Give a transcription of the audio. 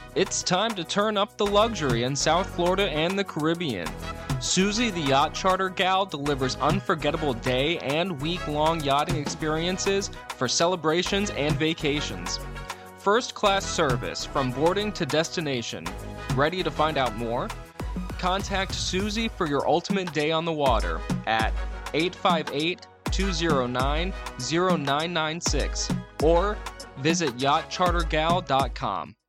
It's time to turn up the luxury in South Florida and the Caribbean. Susie the Yacht Charter Gal delivers unforgettable day and week-long yachting experiences for celebrations and vacations. First-class service from boarding to destination. Ready to find out more? Contact Susie for your ultimate day on the water at 858-209-0996 or visit yachtchartergal.com.